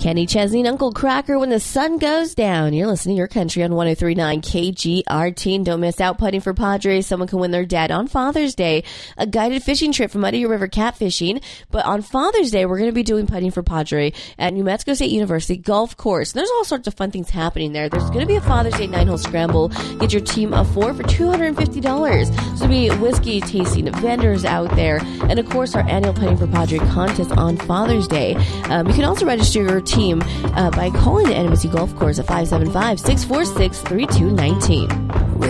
Kenny Chesney and Uncle Cracker when the sun goes down. You're listening to Your Country on 103.9 KGRT. And don't miss out putting for Padres. Someone can win their dad on Father's Day. A guided fishing trip from Muddy River catfishing. But on Father's Day, we're going to be doing putting for Padre at New Mexico State University Golf Course. And there's all sorts of fun things happening there. There's going to be a Father's Day 9-hole scramble. Get your team of 4 for $250. So there'll be whiskey tasting vendors out there. And of course, our annual putting for Padre contest on Father's Day. You can also register your team by calling the NMSU Golf Course at 575-646-3219.